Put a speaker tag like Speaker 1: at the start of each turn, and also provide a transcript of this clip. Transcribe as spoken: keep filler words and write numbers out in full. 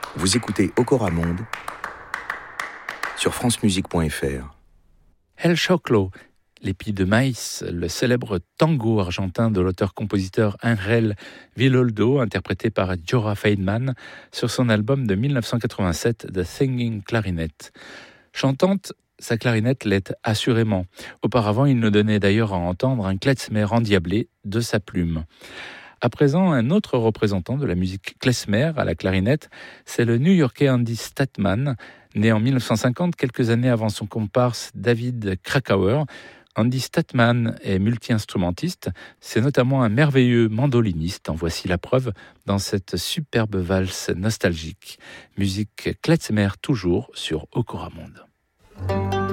Speaker 1: Vous écoutez Okora Monde sur francemusique point f r.
Speaker 2: El Choclo, l'épi de maïs, le célèbre tango argentin de l'auteur-compositeur Ángel Villoldo, interprété par Jorah Feidman sur son album de dix-neuf cent quatre-vingt-sept, The Singing Clarinet. Chantante, sa clarinette l'est assurément. Auparavant, il nous donnait d'ailleurs à entendre un klezmer endiablé de sa plume. À présent, un autre représentant de la musique klezmer à la clarinette, c'est le New-Yorkais Andy Statman, né en dix-neuf cent cinquante, quelques années avant son comparse David Krakauer. Andy Statman est multi-instrumentiste, c'est notamment un merveilleux mandoliniste, en voici la preuve dans cette superbe valse nostalgique. Musique klezmer toujours sur Okora Monde.